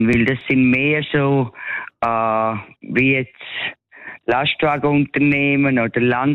Weil das sind mehr so wie jetzt Lastwagenunternehmen oder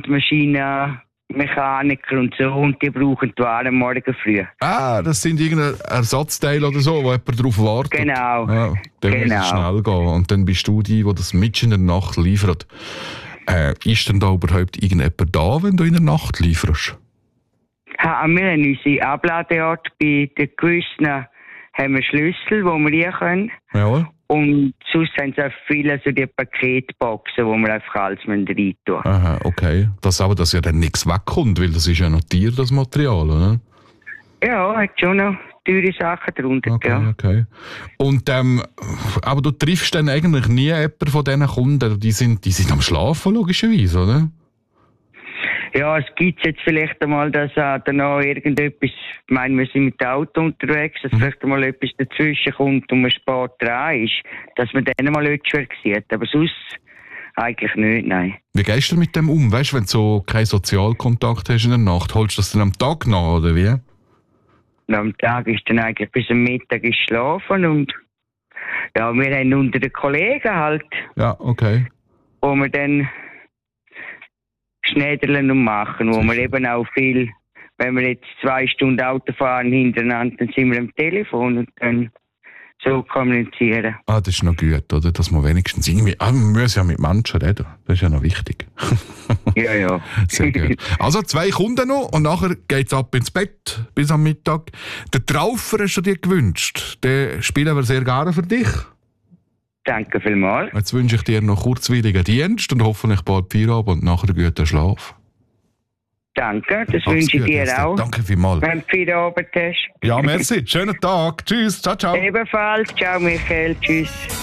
Landmaschinenmechaniker und so, und die brauchen die Ware morgen früh. Ah, das sind irgendein Ersatzteil oder so, wo jemand darauf wartet. Genau. Ja, dann muss es schnell gehen. Und dann bist du die das mitten in der Nacht liefert. Ist denn da überhaupt irgendjemand da, wenn du in der Nacht lieferst? Wir haben unsere Abladeort bei den gewissen haben wir Schlüssel, wo wir rein können. Jawohl. Und sonst haben sie auch viele so die Paketboxen, wo wir einfach alles rein tun. Aha, okay. Dass ja dann nichts wegkommt, weil das ist ja notiert, das Material, oder? Ja, hat schon noch teure Sachen drunter. Okay, ja. okay. Und, aber du triffst dann eigentlich nie jemanden von diesen Kunden, die sind am Schlafen, logischerweise, oder? Ja, es gibt jetzt vielleicht einmal, dass danach irgendetwas, ich meine, wir sind mit dem Auto unterwegs, dass vielleicht einmal etwas dazwischen kommt und man spät dran ist, dass man dann mal etwas sieht. Aber sonst eigentlich nicht, nein. Wie gehst du mit dem um? Weißt du, wenn du so keinen Sozialkontakt hast in der Nacht, holst du das dann am Tag nach, oder wie? Und am Tag ist dann eigentlich bis am Mittag ist schlafen und ja, wir haben unter den Kollegen halt, Ja, okay. wo wir dann schnädeln und machen, wo wir eben auch viel, wenn wir jetzt 2 Stunden Auto fahren hintereinander, dann sind wir am Telefon und dann so kommunizieren. Ah, das ist noch gut, oder? Dass man wenigstens irgendwie, wir müssen ja mit Menschen reden, das ist ja noch wichtig. Ja, ja. Sehr gut. Also 2 Kunden noch und nachher geht's ab ins Bett bis am Mittag. Den Traufer hast du dir gewünscht, den spielen wir sehr gerne für dich. Danke vielmals. Jetzt wünsche ich dir noch kurzweiligen Dienst und hoffentlich bald Feierabend und nachher einen guten Schlaf. Danke, das wünsche ich dir auch. Danke vielmals. Wenn du Feierabend hast. Ja, merci. Schönen Tag. Tschüss. Ciao, ciao. Ebenfalls. Ciao, Michael. Tschüss.